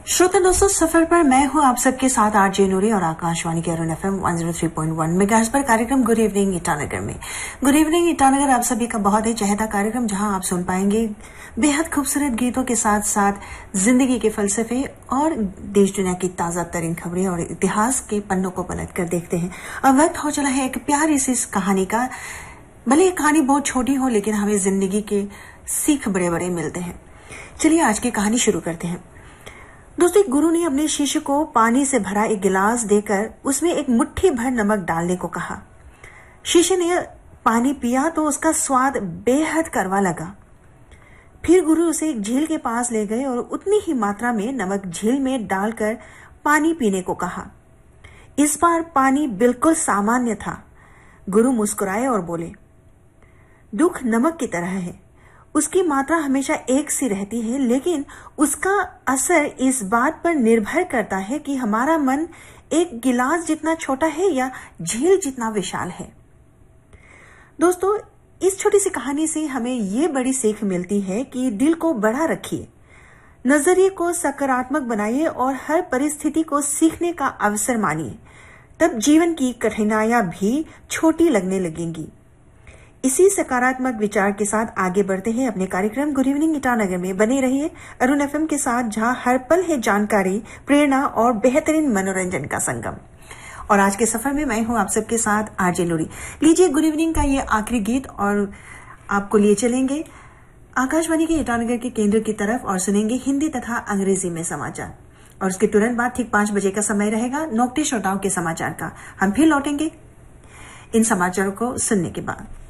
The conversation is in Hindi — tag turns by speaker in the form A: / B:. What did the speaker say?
A: श्रोता दोस्तों, सफर पर मैं हूं आप सबके साथ आरजे नूरी और आकाशवाणी के अरुण एफएम 103.1 मेगाहर्ट्ज पर कार्यक्रम गुड इवनिंग ईटानगर में। गुड इवनिंग ईटानगर आप सभी का बहुत ही चहेता कार्यक्रम, जहां आप सुन पाएंगे बेहद खूबसूरत गीतों के साथ साथ जिंदगी के फलसफे और देश दुनिया की ताजा तरीन खबरें और इतिहास के पन्नों को पलट कर देखते हैं। अब वक्त हो चला है एक प्यारी सी कहानी का। भले ये कहानी बहुत छोटी हो, लेकिन हमें जिंदगी के सीख बड़े बड़े मिलते हैं। चलिए आज की कहानी शुरू करते हैं। दोस्तों, एक गुरु ने अपने शिष्य को पानी से भरा एक गिलास देकर उसमें एक मुट्ठी भर नमक डालने को कहा। शिष्य ने पानी पिया तो उसका स्वाद बेहद कड़वा लगा। फिर गुरु उसे एक झील के पास ले गए और उतनी ही मात्रा में नमक झील में डालकर पानी पीने को कहा। इस बार पानी बिल्कुल सामान्य था। गुरु मुस्कुराए और बोले, दुख नमक की तरह है, उसकी मात्रा हमेशा एक सी रहती है, लेकिन उसका असर इस बात पर निर्भर करता है कि हमारा मन एक गिलास जितना छोटा है या झील जितना विशाल है। दोस्तों, इस छोटी सी कहानी से हमें ये बड़ी सीख मिलती है कि दिल को बड़ा रखिए, नजरिए को सकारात्मक बनाइए और हर परिस्थिति को सीखने का अवसर मानिए। तब जीवन की कठिनाइयां भी छोटी लगने लगेंगी। इसी सकारात्मक विचार के साथ आगे बढ़ते हैं अपने कार्यक्रम गुड इवनिंग ईटानगर में। बने रहिए अरुण एफएम के साथ, जहां हर पल है जानकारी, प्रेरणा और बेहतरीन मनोरंजन का संगम। और आज के सफर में मैं हूं आप सबके साथ आरजे नूरी। लीजिए गुड इवनिंग का ये आखिरी गीत और आपको लिए चलेंगे आकाशवाणी के ईटानगर के केंद्र की तरफ और सुनेंगे हिंदी तथा अंग्रेजी में समाचार। और उसके तुरंत बाद ठीक 5 बजे का समय रहेगा नौकटे श्रोताओं के समाचार का। हम फिर लौटेंगे इन समाचारों को सुनने के बाद।